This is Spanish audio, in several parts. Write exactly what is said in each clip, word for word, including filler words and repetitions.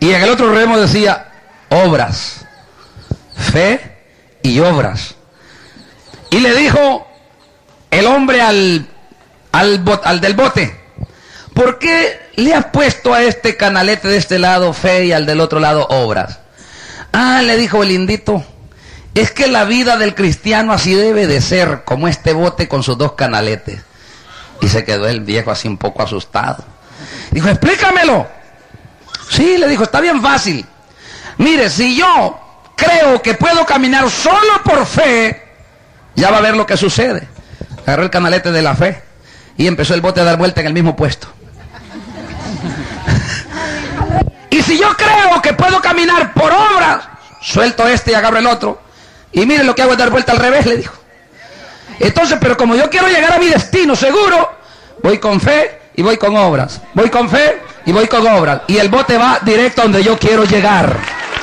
Y en el otro remo decía obras, fe y obras. Y le dijo el hombre al, al, bot, al del bote: ¿por qué le has puesto a este canalete de este lado fe y al del otro lado obras? Ah, le dijo el indito, es que la vida del cristiano así debe de ser, como este bote con sus dos canaletes. Y se quedó el viejo así un poco asustado. Dijo, explícamelo. Sí, le dijo, está bien fácil. Mire, si yo creo que puedo caminar solo por fe, ya va a ver lo que sucede. Agarró el canalete de la fe y empezó el bote a dar vuelta en el mismo puesto. Y si yo creo que puedo caminar por obras, suelto este y agarro el otro. Y mire, lo que hago es dar vuelta al revés, le dijo. Entonces, pero como yo quiero llegar a mi destino seguro, voy con fe y voy con obras. Voy con fe y voy con obras. Y el bote va directo a donde yo quiero llegar.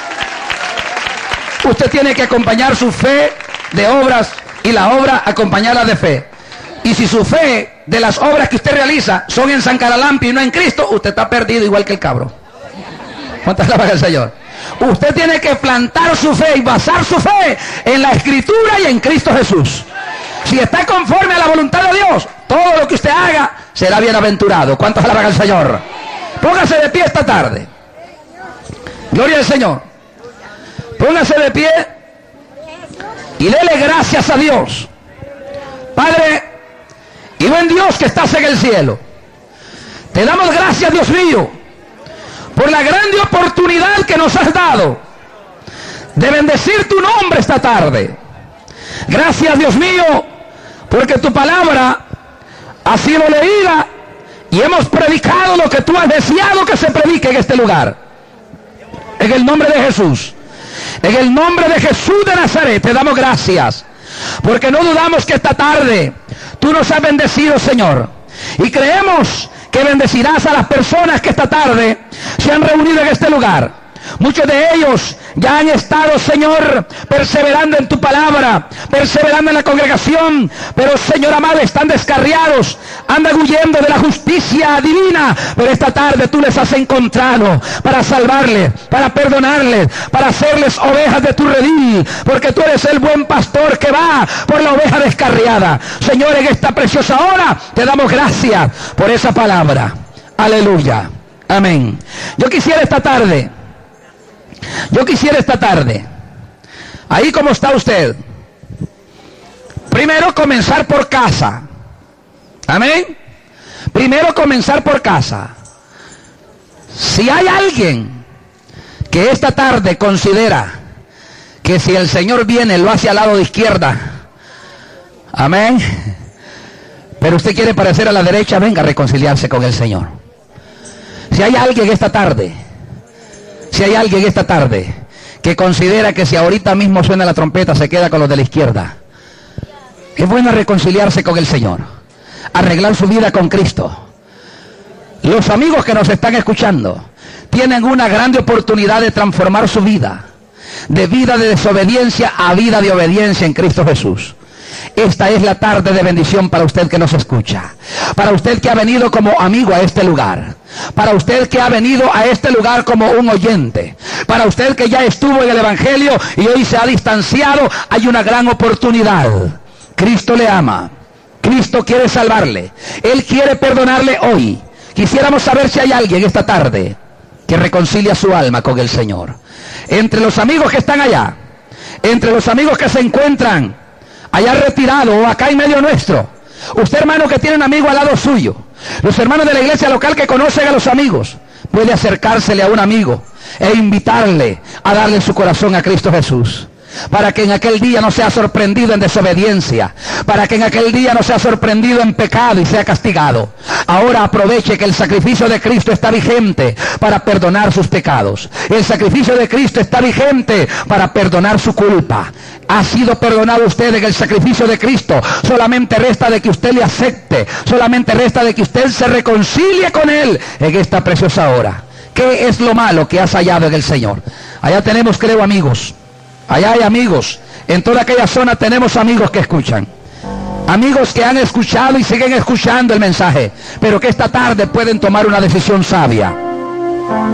Usted tiene que acompañar su fe de obras y la obra acompañarla de fe. Y si su fe de las obras que usted realiza son en San Caralampi y no en Cristo, usted está perdido igual que el cabro. ¿Cuántas alabanzas al Señor? Usted tiene que plantar su fe y basar su fe en la Escritura y en Cristo Jesús. Si está conforme a la voluntad de Dios, todo lo que usted haga será bienaventurado. ¿Cuántas alabanzas al Señor? Póngase de pie esta tarde. Gloria al Señor. Póngase de pie y dele gracias a Dios. Padre y buen Dios que estás en el cielo, te damos gracias, Dios mío, por la grande oportunidad que nos has dado de bendecir tu nombre esta tarde. Gracias, Dios mío, porque tu palabra ha sido leída y hemos predicado lo que tú has deseado que se predique en este lugar. En el nombre de Jesús, en el nombre de Jesús de Nazaret, te damos gracias, porque no dudamos que esta tarde tú nos has bendecido, Señor, y creemos que bendecirás a las personas que esta tarde se han reunido en este lugar. Muchos de ellos ya han estado, Señor, perseverando en tu palabra, perseverando en la congregación, pero, Señor amado, están descarriados, andan huyendo de la justicia divina, pero esta tarde tú les has encontrado para salvarles, para perdonarles, para hacerles ovejas de tu redil, porque tú eres el buen pastor que va por la oveja descarriada. Señor, en esta preciosa hora te damos gracias por esa palabra. Aleluya. Amén. Yo quisiera esta tarde Yo quisiera esta tarde, ahí como está usted, primero comenzar por casa. Amén. Primero comenzar por casa. Si hay alguien que esta tarde considera que si el Señor viene lo hace al lado de izquierda, amén, pero usted quiere parecer a la derecha, venga a reconciliarse con el Señor. Si hay alguien esta tarde Si hay alguien esta tarde que considera que si ahorita mismo suena la trompeta se queda con los de la izquierda, es bueno reconciliarse con el Señor, arreglar su vida con Cristo. Los amigos que nos están escuchando tienen una grande oportunidad de transformar su vida, de vida de desobediencia a vida de obediencia en Cristo Jesús. Esta es la tarde de bendición para usted que nos escucha, para usted que ha venido como amigo a este lugar, para usted que ha venido a este lugar como un oyente, para usted que ya estuvo en el Evangelio y hoy se ha distanciado. Hay una gran oportunidad. Cristo le ama, Cristo quiere salvarle, Él quiere perdonarle hoy. Quisiéramos saber si hay alguien esta tarde que reconcilia su alma con el Señor. Entre los amigos que están allá, entre los amigos que se encuentran allá retirado o acá en medio nuestro, usted, hermano, que tiene un amigo al lado suyo, los hermanos de la iglesia local que conocen a los amigos, puede acercársele a un amigo e invitarle a darle su corazón a Cristo Jesús, para que en aquel día no sea sorprendido en desobediencia, para que en aquel día no sea sorprendido en pecado y sea castigado. Ahora aproveche que el sacrificio de Cristo está vigente para perdonar sus pecados. El sacrificio de Cristo está vigente para perdonar su culpa. Ha sido perdonado usted en el sacrificio de Cristo. Solamente resta de que usted le acepte, solamente resta de que usted se reconcilie con Él en esta preciosa hora. ¿Qué es lo malo que has hallado en el Señor? Allá tenemos, creo, amigos. Allá hay amigos. En toda aquella zona tenemos amigos que escuchan. Amigos que han escuchado y siguen escuchando el mensaje, pero que esta tarde pueden tomar una decisión sabia.